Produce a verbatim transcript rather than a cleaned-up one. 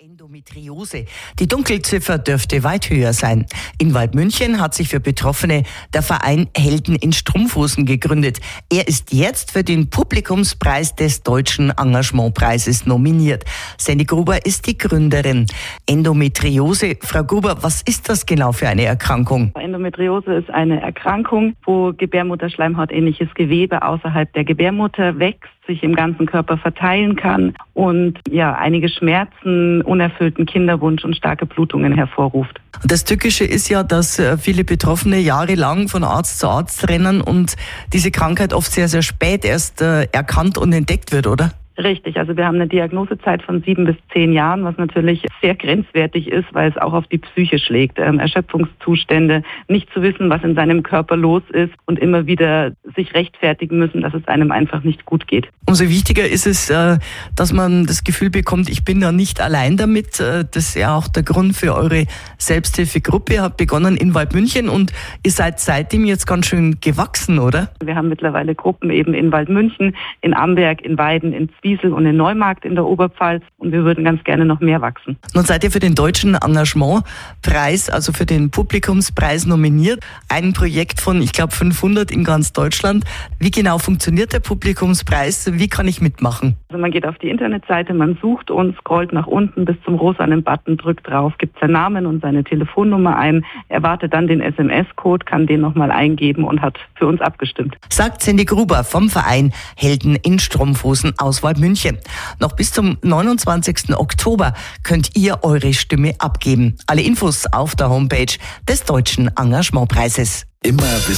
Endometriose. Die Dunkelziffer dürfte weit höher sein. In Waldmünchen hat sich für Betroffene der Verein Helden in Strumpfhosen gegründet. Er ist jetzt für den Publikumspreis des Deutschen Engagementpreises nominiert. Sandy Gruber ist die Gründerin. Endometriose, Frau Gruber, was ist das genau für eine Erkrankung? Endometriose ist eine Erkrankung, wo Gebärmutterschleimhautähnliches Gewebe außerhalb der Gebärmutter wächst, sich im ganzen Körper verteilen kann und ja einige Schmerzen, unerfüllten Kinderwunsch und starke Blutungen hervorruft. Das Tückische ist ja, dass viele Betroffene jahrelang von Arzt zu Arzt rennen und diese Krankheit oft sehr, sehr spät erst äh, erkannt und entdeckt wird, oder? Richtig, also wir haben eine Diagnosezeit von sieben bis zehn Jahren, was natürlich sehr grenzwertig ist, weil es auch auf die Psyche schlägt. Ähm, Erschöpfungszustände, nicht zu wissen, was in seinem Körper los ist und immer wieder sich rechtfertigen müssen, dass es einem einfach nicht gut geht. Umso wichtiger ist es, äh, dass man das Gefühl bekommt, ich bin ja nicht allein damit. Äh, das ist ja auch der Grund für eure Selbsthilfegruppe. Ihr habt begonnen in Waldmünchen und ihr seid seitdem jetzt ganz schön gewachsen, oder? Wir haben mittlerweile Gruppen eben in Waldmünchen, in Amberg, in Weiden, in Zwiesel und in Neumarkt in der Oberpfalz und wir würden ganz gerne noch mehr wachsen. Nun seid ihr für den Deutschen Engagementpreis, also für den Publikumspreis nominiert. Ein Projekt von, ich glaube, fünfhundert in ganz Deutschland. Wie genau funktioniert der Publikumspreis? Wie kann ich mitmachen? Also man geht auf die Internetseite, man sucht uns, scrollt nach unten bis zum rosanen Button, drückt drauf, gibt seinen Namen und seine Telefonnummer ein, erwartet dann den S M S-Code, kann den nochmal eingeben und hat für uns abgestimmt. Sagt Sandy Gruber vom Verein Helden in Strumpfhosen aus Waldmünchen. Noch bis zum neunundzwanzigsten Oktober könnt ihr eure Stimme abgeben. Alle Infos auf der Homepage des Deutschen Engagementpreises. Immer